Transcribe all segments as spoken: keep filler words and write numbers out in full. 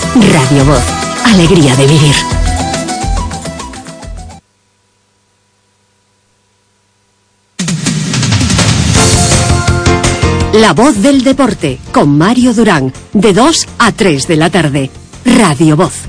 Radio Voz. Alegría de vivir. La Voz del Deporte, con Mario Durán, de dos a tres de la tarde. Radio Voz.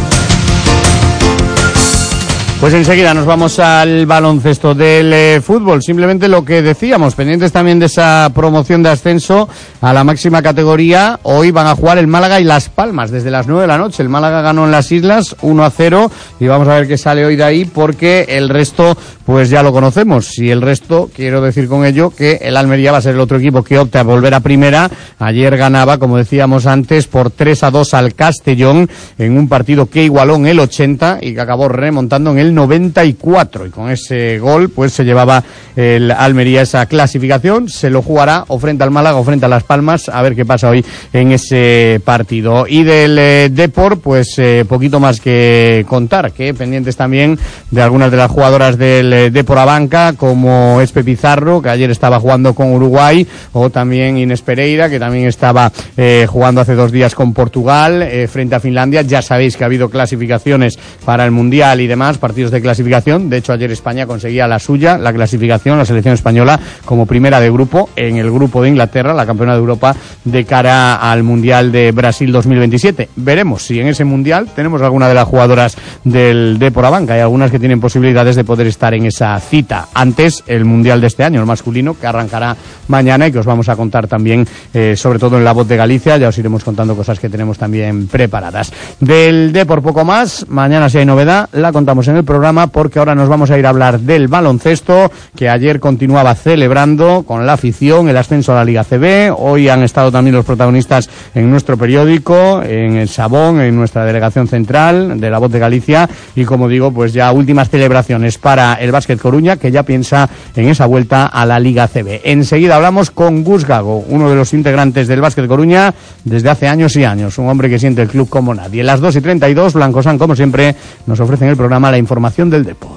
Pues enseguida nos vamos al baloncesto del eh, fútbol. Simplemente lo que decíamos, pendientes también de esa promoción de ascenso a la máxima categoría. Hoy van a jugar el Málaga y Las Palmas desde las nueve de la noche. El Málaga ganó en las Islas uno a cero y vamos a ver qué sale hoy de ahí, porque el resto pues ya lo conocemos. Y el resto, quiero decir con ello que el Almería va a ser el otro equipo que opte a volver a primera. Ayer ganaba, como decíamos antes, por tres a dos al Castellón en un partido que igualó en el ochenta y que acabó remontando en el noventa y cuatro, y con ese gol pues se llevaba el Almería esa clasificación. Se lo jugará o frente al Málaga o frente a Las Palmas, a ver qué pasa hoy en ese partido. Y del eh, Depor, pues eh, poquito más que contar, que pendientes también de algunas de las jugadoras del eh, Depor a banca, como Espe Pizarro, que ayer estaba jugando con Uruguay, o también Inés Pereira, que también estaba eh, jugando hace dos días con Portugal eh, frente a Finlandia. Ya sabéis que ha habido clasificaciones para el Mundial y demás, partidos de clasificación. De hecho, ayer España conseguía la suya, la clasificación, la selección española como primera de grupo en el grupo de Inglaterra, la campeona de Europa, de cara al Mundial de Brasil dos mil veintisiete. Veremos si en ese Mundial tenemos alguna de las jugadoras del Depor a banca. Hay algunas que tienen posibilidades de poder estar en esa cita antes el Mundial de este año, el masculino, que arrancará mañana y que os vamos a contar también, eh, sobre todo en La Voz de Galicia. Ya os iremos contando cosas que tenemos también preparadas. Del Depor poco más. Mañana, si hay novedad, la contamos en el programa, porque ahora nos vamos a ir a hablar del baloncesto, que ayer continuaba celebrando con la afición el ascenso a la Liga C B. Hoy han estado también los protagonistas en nuestro periódico, en el Sabón, en nuestra delegación central de La Voz de Galicia, y como digo, pues ya últimas celebraciones para el Básquet Coruña, que ya piensa en esa vuelta a la Liga C B. Enseguida hablamos con Gus Gago, uno de los integrantes del Básquet Coruña desde hace años y años, un hombre que siente el club como nadie. En las dos y treinta y dos, Blancosan, como siempre, nos ofrece en el programa la información del Depor.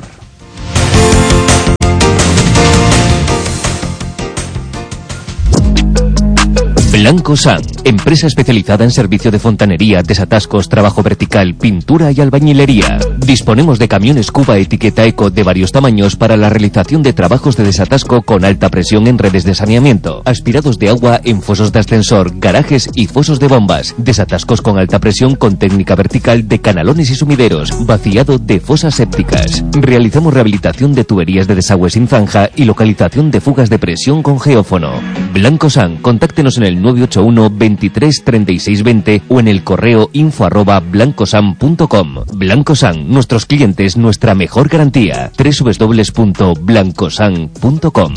Blancosan, empresa especializada en servicio de fontanería, desatascos, trabajo vertical, pintura y albañilería. Disponemos de camiones Cuba etiqueta Eco de varios tamaños para la realización de trabajos de desatasco con alta presión en redes de saneamiento, aspirados de agua en fosos de ascensor, garajes y fosos de bombas, desatascos con alta presión con técnica vertical de canalones y sumideros, vaciado de fosas sépticas. Realizamos rehabilitación de tuberías de desagüe sin zanja y localización de fugas de presión con geófono. Blancosan, contáctenos en el nueve ocho uno, veintitrés, treinta y seis, veinte o en el correo info arroba blancosan punto com. Blancosan, nuestros clientes, nuestra mejor garantía. doble u doble u doble u punto blancosan punto com.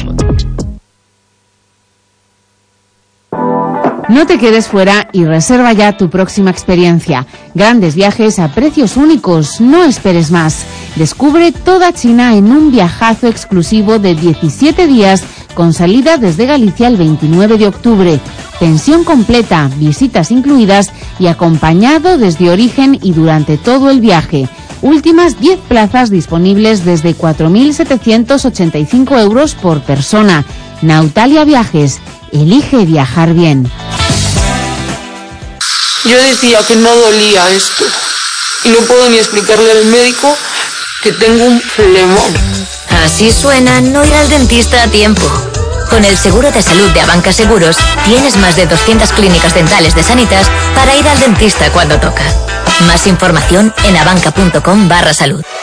No te quedes fuera y reserva ya tu próxima experiencia. Grandes viajes a precios únicos, no esperes más. Descubre toda China en un viajazo exclusivo de diecisiete días con salida desde Galicia el veintinueve de octubre. Pensión completa, visitas incluidas y acompañado desde origen y durante todo el viaje. Últimas diez plazas disponibles desde cuatro mil setecientos ochenta y cinco euros por persona. Nautalia Viajes. Elige viajar bien. Yo decía que no dolía esto y no puedo ni explicarle al médico que tengo un flemón. Así suena no ir al dentista a tiempo. Con el seguro de salud de Abanca Seguros tienes más de doscientas clínicas dentales de Sanitas para ir al dentista cuando toca. Más información en abanca punto com barra salud.